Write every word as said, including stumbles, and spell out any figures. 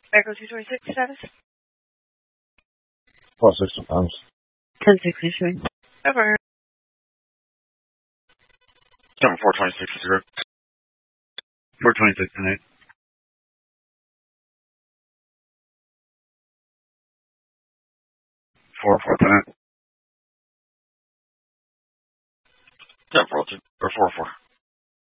Echo two twenty-six status. Four six times. ten six issuing. Over. Seven four twenty six zero. Four twenty six and eight. Four four ten eight. Seven four two or four four.